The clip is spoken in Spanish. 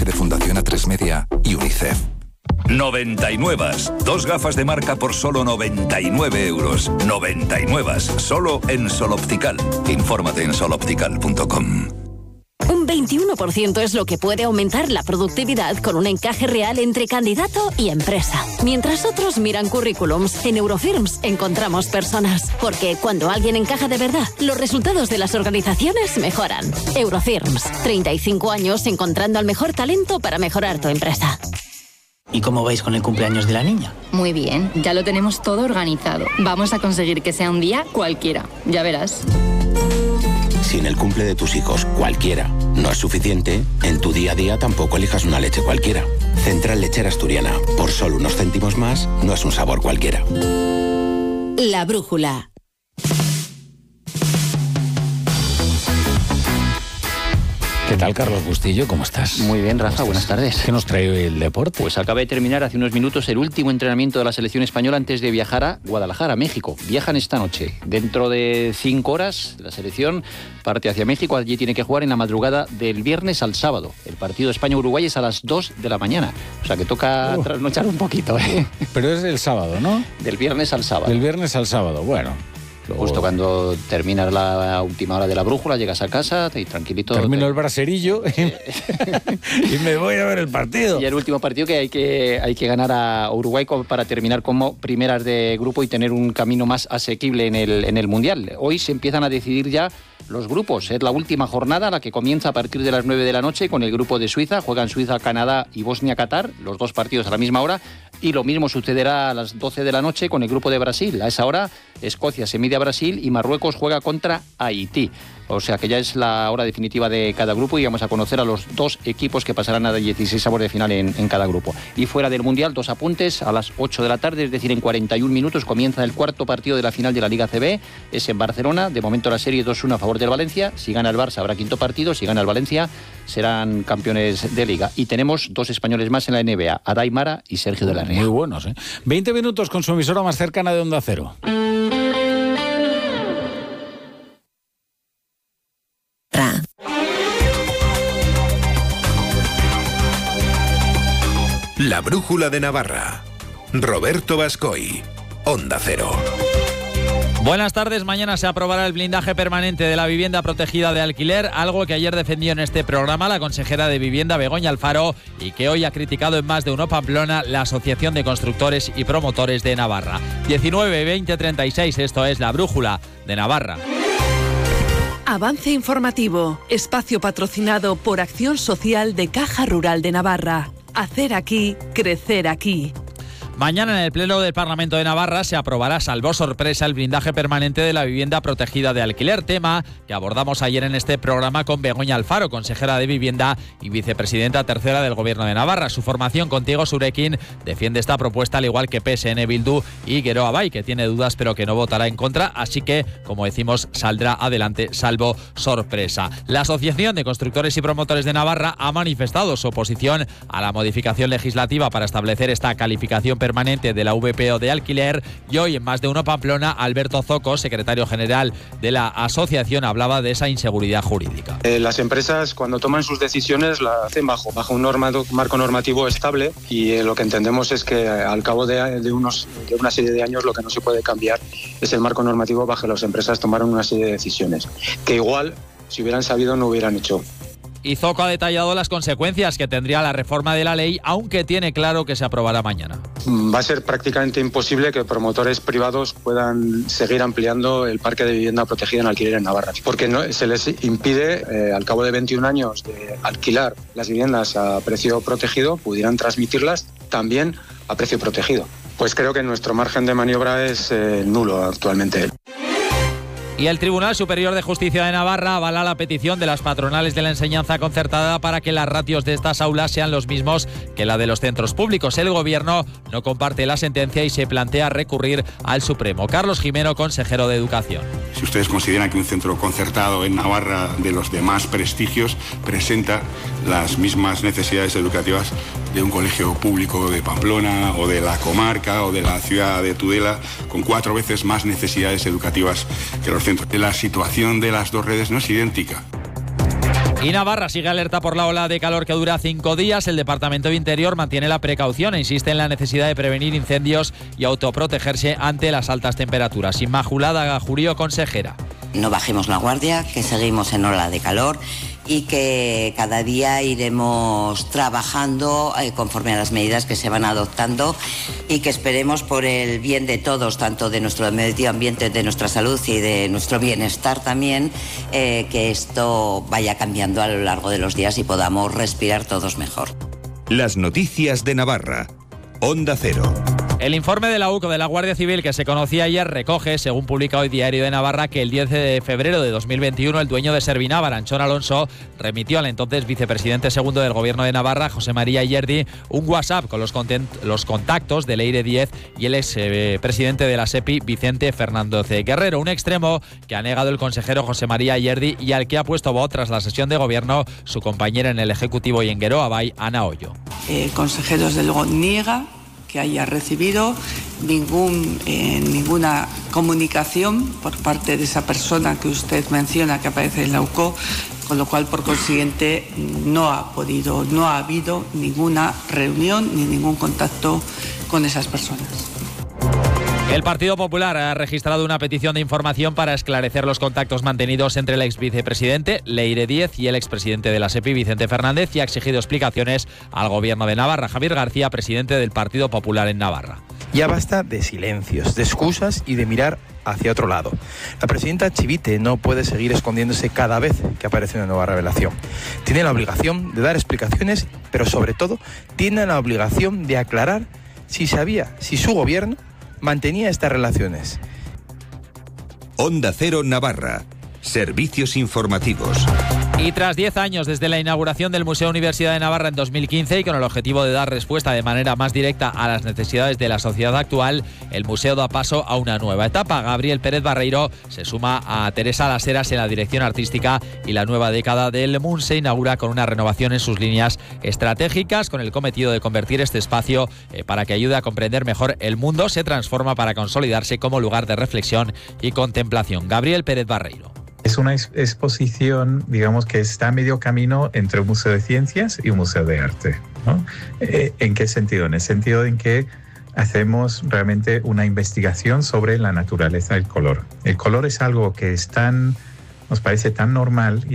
de Fundación A3 Media y UNICEF. 99. 2 gafas de marca por solo 99 euros. 99. Solo en Sol Optical. Infórmate en soloptical.com. Un 21% es lo que puede aumentar la productividad con un encaje real entre candidato y empresa. Mientras otros miran currículums, en Eurofirms encontramos personas. Porque cuando alguien encaja de verdad, los resultados de las organizaciones mejoran. Eurofirms, 35 años encontrando al mejor talento para mejorar tu empresa. ¿Y cómo vais con el cumpleaños de la niña? Muy bien, ya lo tenemos todo organizado. Vamos a conseguir que sea un día cualquiera, ya verás. Si en el cumple de tus hijos cualquiera no es suficiente, en tu día a día tampoco elijas una leche cualquiera. Central Lechera Asturiana, por solo unos céntimos más, no es un sabor cualquiera. La Brújula. ¿Qué tal, Carlos Bustillo? ¿Cómo estás? Muy bien, Rafa, buenas tardes. ¿Qué nos trae hoy el deporte? Pues acaba de terminar hace unos minutos el último entrenamiento de la selección española antes de viajar a Guadalajara, México. Viajan esta noche. Dentro de 5 horas, la selección parte hacia México. Allí tiene que jugar en la madrugada del viernes al sábado. El partido España-Uruguay es a las 2 de la mañana. O sea que toca trasnochar un poquito, ¿eh? Pero es el sábado, ¿no? Del viernes al sábado. Del viernes al sábado, bueno. Justo cuando terminas la última hora de la brújula, llegas a casa y tranquilito. Termino el braserillo y me voy a ver el partido. Y el último partido que hay que ganar a Uruguay para terminar como primeras de grupo y tener un camino más asequible en el Mundial. Hoy se empiezan a decidir ya los grupos. Es la última jornada, la que comienza a partir de las 9 de la noche con el grupo de Suiza. Juegan Suiza, Canadá y Bosnia-Qatar, los 2 partidos a la misma hora. Y lo mismo sucederá a las 12 de la noche con el grupo de Brasil. A esa hora, Escocia se mide a Brasil y Marruecos juega contra Haití. O sea que ya es la hora definitiva de cada grupo y vamos a conocer a los 2 equipos que pasarán a 16 avos de final en cada grupo. Y fuera del Mundial, 2 apuntes. A las 8 de la tarde, es decir, en 41 minutos, comienza el 4º partido de la final de la Liga CB. Es en Barcelona. De momento la serie 2-1 a favor del Valencia. Si gana el Barça habrá 5º partido. Si gana el Valencia serán campeones de Liga. Y tenemos 2 españoles más en la NBA, Aday Mara y Sergio de la Rea. Muy buenos, ¿eh? 20 minutos con su emisora más cercana de Onda Cero. La Brújula de Navarra. Roberto Bascoy, Onda Cero. Buenas tardes. Mañana se aprobará el blindaje permanente de la vivienda protegida de alquiler, algo que ayer defendió en este programa la consejera de Vivienda, Begoña Alfaro, y que hoy ha criticado en Más de Uno Pamplona la Asociación de Constructores y Promotores de Navarra. 19, 20, 36, esto es La Brújula de Navarra. Avance informativo, espacio patrocinado por Acción Social de Caja Rural de Navarra. Hacer aquí, crecer aquí. Mañana en el Pleno del Parlamento de Navarra se aprobará, salvo sorpresa, el blindaje permanente de la vivienda protegida de alquiler, tema que abordamos ayer en este programa con Begoña Alfaro, consejera de Vivienda y vicepresidenta tercera del Gobierno de Navarra. Su formación, Contigo Surekin, defiende esta propuesta al igual que PSN Bildu y Geroa Bai, que tiene dudas pero que no votará en contra, así que, como decimos, saldrá adelante salvo sorpresa. La Asociación de Constructores y Promotores de Navarra ha manifestado su oposición a la modificación legislativa para establecer esta calificación permanente de la VPO de alquiler, y hoy en Más de Uno Pamplona, Alberto Zoco, secretario general de la asociación, hablaba de esa inseguridad jurídica. Las empresas, cuando toman sus decisiones, la hacen bajo un marco normativo estable, y lo que entendemos es que al cabo de una serie de años lo que no se puede cambiar es el marco normativo bajo que las empresas tomaron una serie de decisiones que igual, si hubieran sabido, no hubieran hecho. Y Zoco ha detallado las consecuencias que tendría la reforma de la ley, aunque tiene claro que se aprobará mañana. Va a ser prácticamente imposible que promotores privados puedan seguir ampliando el parque de vivienda protegida en alquiler en Navarra, porque se les impide, al cabo de 21 años de alquilar las viviendas a precio protegido, pudieran transmitirlas también a precio protegido. Pues creo que nuestro margen de maniobra es nulo actualmente. Y el Tribunal Superior de Justicia de Navarra avala la petición de las patronales de la enseñanza concertada para que las ratios de estas aulas sean los mismos que la de los centros públicos. El Gobierno no comparte la sentencia y se plantea recurrir al Supremo. Carlos Jimeno, consejero de Educación. Si ustedes consideran que un centro concertado en Navarra de los demás prestigios presenta las mismas necesidades educativas de un colegio público de Pamplona o de la comarca o de la ciudad de Tudela, con 4 veces más necesidades educativas que los centros. La situación de las 2 redes no es idéntica. Y Navarra sigue alerta por la ola de calor que dura 5 días. El Departamento de Interior mantiene la precaución e insiste en la necesidad de prevenir incendios y autoprotegerse ante las altas temperaturas. Inmaculada Gajurío, consejera. No bajemos la guardia, que seguimos en ola de calor y que cada día iremos trabajando conforme a las medidas que se van adoptando y que esperemos por el bien de todos, tanto de nuestro medio ambiente, de nuestra salud y de nuestro bienestar también, que esto vaya cambiando a lo largo de los días y podamos respirar todos mejor. Las noticias de Navarra. Onda Cero. El informe de la UCO de la Guardia Civil que se conocía ayer recoge, según publica hoy Diario de Navarra, que el 10 de febrero de 2021 el dueño de Servinavar, Anchón Alonso, remitió al entonces vicepresidente segundo del Gobierno de Navarra, José María Ayerdi, un WhatsApp con los contactos de Leire 10 y el expresidente de la SEPI, Vicente Fernández Guerrero. Un extremo que ha negado el consejero José María Ayerdi y al que ha puesto voz tras la sesión de Gobierno su compañera en el Ejecutivo y en Geroa Bay, Ana Ollo. Consejero, desde luego, niega que haya recibido ninguna comunicación por parte de esa persona que usted menciona que aparece en la UCO, con lo cual, por consiguiente, no ha habido ninguna reunión ni ningún contacto con esas personas. El Partido Popular ha registrado una petición de información para esclarecer los contactos mantenidos entre el ex vicepresidente Leire 10 y el expresidente de la SEPI, Vicente Fernández, y ha exigido explicaciones al Gobierno de Navarra. Javier García, presidente del Partido Popular en Navarra. Ya basta de silencios, de excusas y de mirar hacia otro lado. La presidenta Chivite no puede seguir escondiéndose cada vez que aparece una nueva revelación. Tiene la obligación de dar explicaciones, pero sobre todo tiene la obligación de aclarar si su gobierno mantenía estas relaciones. Onda Cero Navarra. Servicios informativos. Y tras 10 años desde la inauguración del Museo Universidad de Navarra en 2015 y con el objetivo de dar respuesta de manera más directa a las necesidades de la sociedad actual, el museo da paso a una nueva etapa. Gabriel Pérez Barreiro se suma a Teresa Las Heras en la dirección artística y la nueva década del MUN se inaugura con una renovación en sus líneas estratégicas con el cometido de convertir este espacio para que ayude a comprender mejor el mundo, se transforma para consolidarse como lugar de reflexión y contemplación. Gabriel Pérez Barreiro. Es una exposición, digamos, que está a medio camino entre un museo de ciencias y un museo de arte, ¿no? ¿En qué sentido? En el sentido en que hacemos realmente una investigación sobre la naturaleza del color. El color es algo que nos parece tan normal y